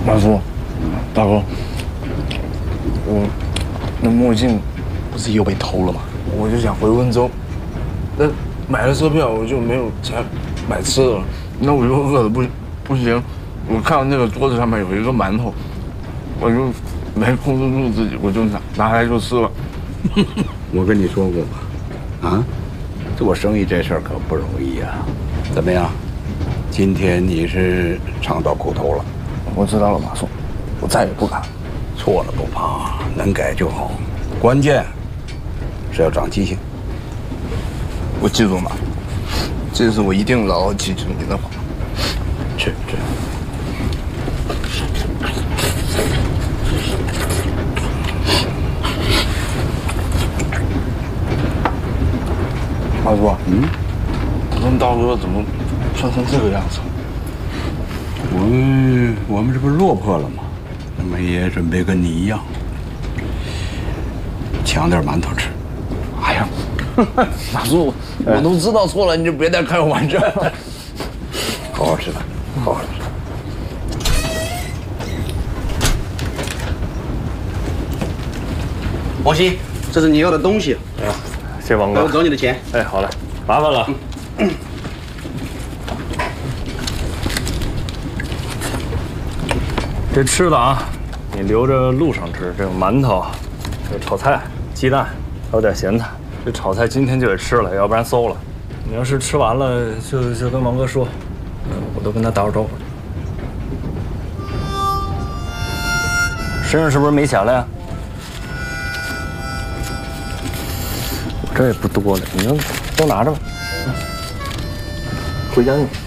马叔，大哥，我那墨镜不是又被偷了吗？我就想回温州，那买了车票我就没有钱买吃的了，那我就饿得不行。我看到那个桌子上面有一个馒头，我就没控制住自己，我就拿来就吃了。 我跟你说过吧，啊，做生意这事儿可不容易啊。怎么样？今天你是尝到苦头了。 我知道了，马叔，我再也不敢。 错了不怕，能改就好。关键是要长记性。 我记住马叔，这次我一定牢牢记住您的话。 吃。 马叔，我跟大哥怎么穿成这个样子？ 我们这不是落魄了吗？那么也准备跟你一样，抢点馒头吃。 哎呀，马叔，我都知道错了，你就别再开我玩笑了。 好好吃吧，好好吃。 王鑫，这是你要的东西。 哎呀，谢谢王哥。 我找你的钱。 哎，好嘞，麻烦了。这吃的啊，你留着路上吃。这个馒头，这个炒菜、鸡蛋，还有点咸菜。这炒菜今天就得吃了，要不然馊了。你要是吃完了，就跟王哥说，我都跟他打过招呼。身上是不是没钱了呀？我这也不多了，你就都拿着吧。回家用。